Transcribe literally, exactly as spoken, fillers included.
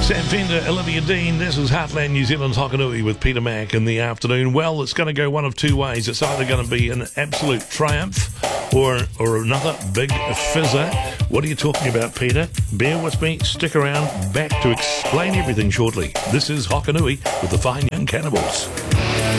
Sam Fender, Olivia Dean, this is Heartland New Zealand's Hokanui with Peter Mack in the afternoon. Well, it's going to go one of two ways. It's either going to be an absolute triumph or or another big fizzer. What are you talking about, Peter? Bear with me, stick around, back to explain everything shortly. This is Hokanui with the Fine Young Cannibals.